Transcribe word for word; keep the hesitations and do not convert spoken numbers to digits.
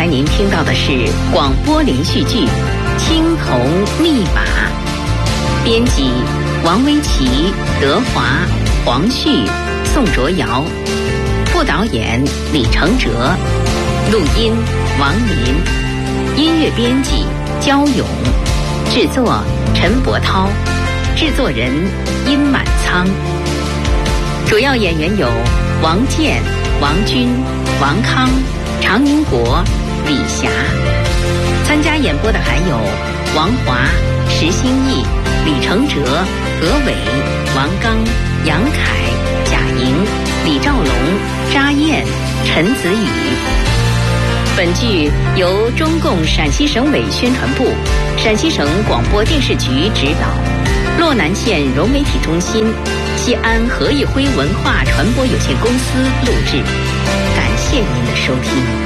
才您听到的是广播连续剧《青铜密码》，编辑王维琪、德华、黄旭、宋卓瑶，副导演李承哲，录音王林，音乐编辑焦勇，制作陈伯涛，制作人殷满仓。主要演员有王健、王军、王康、常宁国、李霞。参加演播的还有王华、石兴义、李承哲、葛伟、王刚、杨凯、贾莹、李兆龙、查燕、陈子宇。本剧由中共陕西省委宣传部、陕西省广播电视局指导，洛南县融媒体中心、西安何义辉文化传播有限公司录制。感谢您的收听。